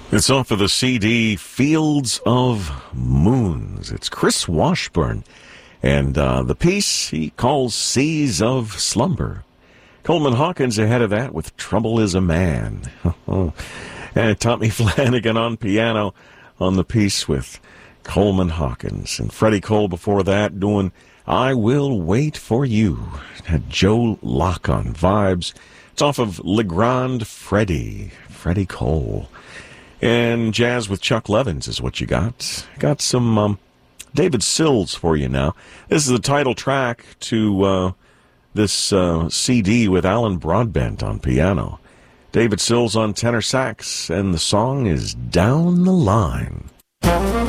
It's off of the CD Fields of Moons. It's Chris Washburn. And the piece he calls Seas of Slumber. Coleman Hawkins ahead of that with Trouble is a Man. And Tommy Flanagan on piano on the piece with Coleman Hawkins. And Freddie Cole before that doing I Will Wait for You. Had Joe Locke on vibes. It's off of Le Grand Freddie Cole. And jazz with Chuck Levins is what you got. Got some David Sills for you now. This is the title track to this CD with Alan Broadbent on piano. David Sills on tenor sax, and the song is Down the Line.